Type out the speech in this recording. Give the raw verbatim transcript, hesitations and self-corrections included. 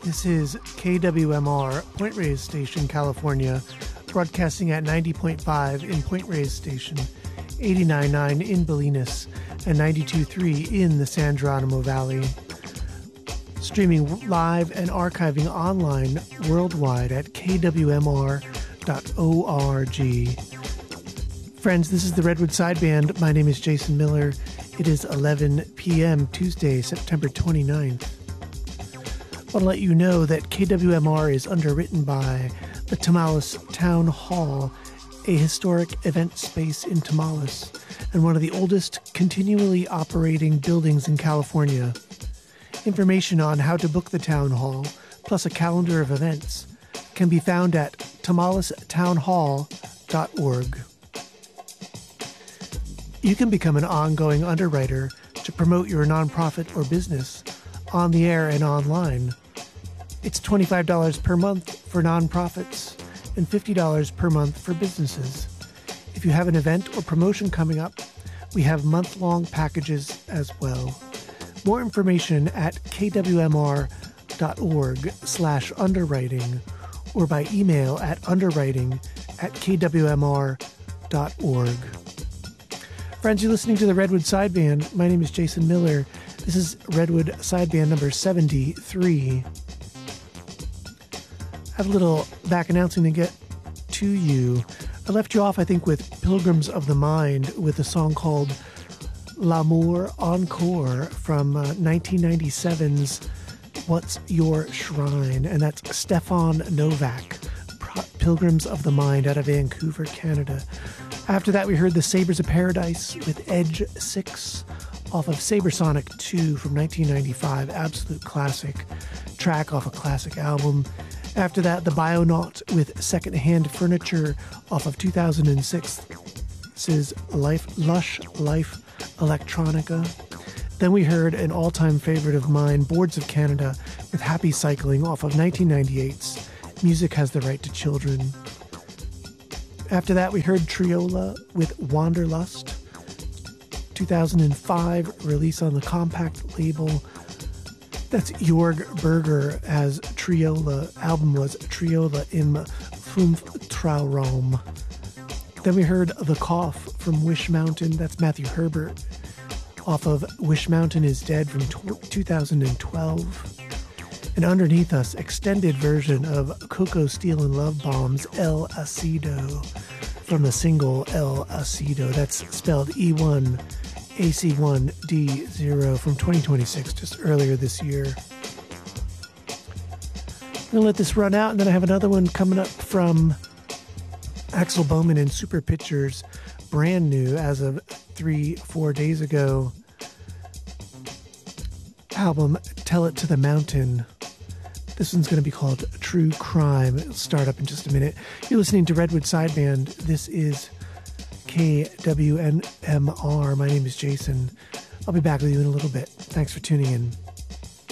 This is K W M R, Point Reyes Station, California, broadcasting at ninety point five in Point Reyes Station, eighty-nine point nine in Bolinas, and ninety-two point three in the San Geronimo Valley. Streaming live and archiving online worldwide at k w m r dot org. Friends, this is the Redwood Sideband. My name is Jason Miller. It is eleven p.m. Tuesday, September twenty-ninth. I want to let you know that K W M R is underwritten by the Tamales Town Hall, a historic event space in Tamales, and one of the oldest continually operating buildings in California. Information on how to book the town hall, plus a calendar of events, can be found at tamales town hall dot org. You can become an ongoing underwriter to promote your nonprofit or business on the air and online. It's twenty-five dollars per month for nonprofits and fifty dollars per month for businesses. If you have an event or promotion coming up, we have month-long packages as well. More information at k w m r dot org slash underwriting or by email at underwriting at k w m r dot org. Friends, you're listening to the Redwood Sideband. My name is Jason Miller. This is Redwood Sideband number seventy-three. I have a little back announcing to get to you. I left you off, I think, with Pilgrims of the Mind with a song called L'Amour Encore from uh, nineteen ninety-seven's What's Your Shrine? And that's Stefan Novak, Pilgrims of the Mind out of Vancouver, Canada. After that, we heard The Sabres of Paradise with Edge six off of Sabersonic two from nineteen ninety-five. Absolute classic track off a classic album. After that, The Bionaut with Secondhand Furniture off of two thousand six. This is Life, Lush Life Electronica. Then we heard an all-time favorite of mine, Boards of Canada with Happy Cycling off of nineteen ninety-eight's Music Has the Right to Children. After that, we heard Triola with Wanderlust, two thousand five release on the Compact label. That's Jorg Berger as Triola. Album was Triola im Fünftraum. Then we heard The Cough from Wish Mountain. That's Matthew Herbert off of Wish Mountain is Dead from two thousand twelve. And underneath us, extended version of Coco Steel and Love Bombs, El Acido, from the single El Acido. That's spelled E one A C one D zero from twenty twenty-six, just earlier this year. I'm going to let this run out, and then I have another one coming up from Axel Bowman and Super Pictures, brand new as of three, four days ago. Album Tell It to the Mountain. This one's going to be called True Crime. It'll start up in just a minute. You're listening to Redwood Sideband. This is K W M R. My name is Jason. I'll be back with you in a little bit. Thanks for tuning in.